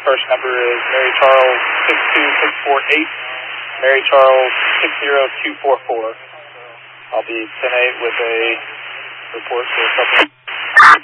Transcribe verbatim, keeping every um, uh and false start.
first number is Mary Charles six two six four eight, Mary Charles six zero two four four. I'll be ten eight with a report for a couple.